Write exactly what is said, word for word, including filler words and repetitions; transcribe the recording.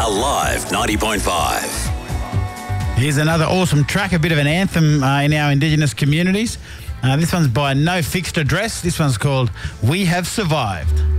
Alive ninety point five. Here's another awesome track, a bit of an anthem uh, in our Indigenous communities. Uh, this one's by No Fixed Address. This one's called We Have Survived.